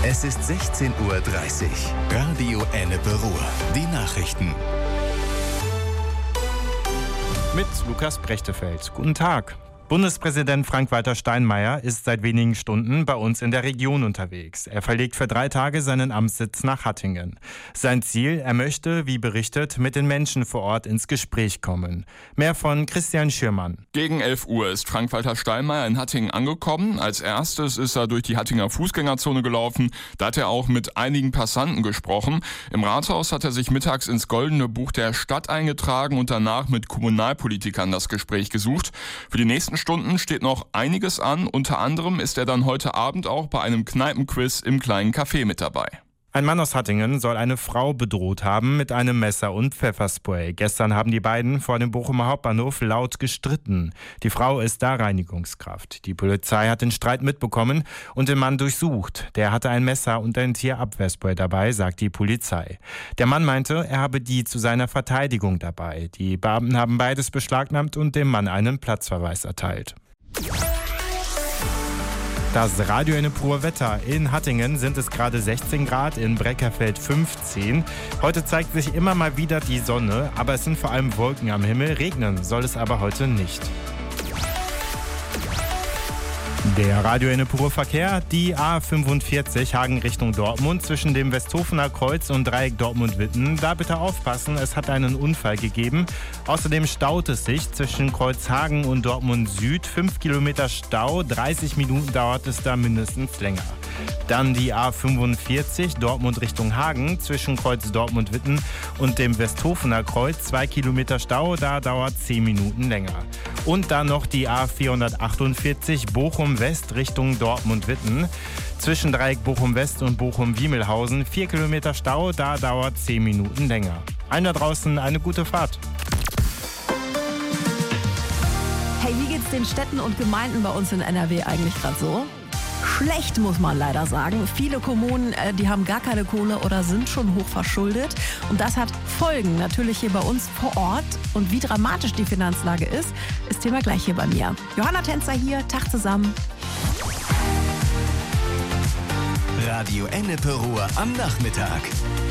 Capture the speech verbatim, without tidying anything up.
Es ist sechzehn Uhr dreißig. Radio Ennepe Ruhr. Die Nachrichten. Mit Lukas Brechtefeld. Guten Tag. Bundespräsident Frank-Walter Steinmeier ist seit wenigen Stunden bei uns in der Region unterwegs. Er verlegt für drei Tage seinen Amtssitz nach Hattingen. Sein Ziel, er möchte, wie berichtet, mit den Menschen vor Ort ins Gespräch kommen. Mehr von Christian Schürmann. Gegen elf Uhr ist Frank-Walter Steinmeier in Hattingen angekommen. Als erstes ist er durch die Hattinger Fußgängerzone gelaufen. Da hat er auch mit einigen Passanten gesprochen. Im Rathaus hat er sich mittags ins Goldene Buch der Stadt eingetragen und danach mit Kommunalpolitikern das Gespräch gesucht. Für die nächsten Stunden steht noch einiges an. Unter anderem ist er dann heute Abend auch bei einem Kneipenquiz im kleinen Café mit dabei. Ein Mann aus Hattingen soll eine Frau bedroht haben mit einem Messer und Pfefferspray. Gestern haben die beiden vor dem Bochumer Hauptbahnhof laut gestritten. Die Frau ist da Reinigungskraft. Die Polizei hat den Streit mitbekommen und den Mann durchsucht. Der hatte ein Messer und ein Tierabwehrspray dabei, sagt die Polizei. Der Mann meinte, er habe die zu seiner Verteidigung dabei. Die Beamten haben beides beschlagnahmt und dem Mann einen Platzverweis erteilt. Das Radio Ennepe Ruhr Wetter. In Hattingen sind es gerade sechzehn Grad, in Breckerfeld fünfzehn. Heute zeigt sich immer mal wieder die Sonne, aber es sind vor allem Wolken am Himmel. Regnen soll es aber heute nicht. Der Radio Ennepe Ruhr Verkehr, die A fünfundvierzig Hagen Richtung Dortmund zwischen dem Westhofener Kreuz und Dreieck Dortmund-Witten. Da bitte aufpassen, es hat einen Unfall gegeben. Außerdem staut es sich zwischen Kreuz Hagen und Dortmund Süd. fünf Kilometer Stau, dreißig Minuten dauert es da mindestens länger. Dann die A fünfundvierzig Dortmund Richtung Hagen zwischen Kreuz Dortmund-Witten und dem Westhofener Kreuz. zwei Kilometer Stau, da dauert zehn Minuten länger. Und dann noch die A vierhundertachtundvierzig Bochum West Richtung Dortmund-Witten. Zwischen Dreieck Bochum-West und Bochum-Wiemelhausen vier Kilometer Stau, da dauert zehn Minuten länger. Allen da draußen eine gute Fahrt. Hey, wie geht's den Städten und Gemeinden bei uns in N R W eigentlich gerade so? Schlecht, muss man leider sagen. Viele Kommunen, äh, die haben gar keine Kohle oder sind schon hoch verschuldet. Und das hat Folgen natürlich hier bei uns vor Ort. Und wie dramatisch die Finanzlage ist, ist Thema gleich hier bei mir. Johanna Tänzer hier, Tag zusammen. Radio Ennepe Ruhr am Nachmittag.